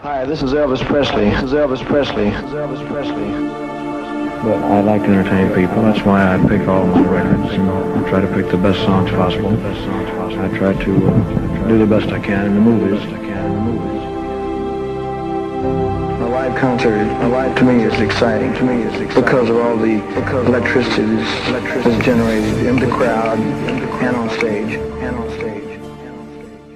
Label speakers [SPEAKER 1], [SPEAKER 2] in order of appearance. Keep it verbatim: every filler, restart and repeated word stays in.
[SPEAKER 1] Hi, this is Elvis Presley. This is Elvis Presley. This is Elvis Presley.
[SPEAKER 2] But I like to entertain people. That's why I pick all my records. And I try to pick the best songs possible. I try to uh, do the best I can in the movies.
[SPEAKER 1] A live concert, a live to me is exciting. To me is exciting because of all the electricity that's generated in the crowd and on stage.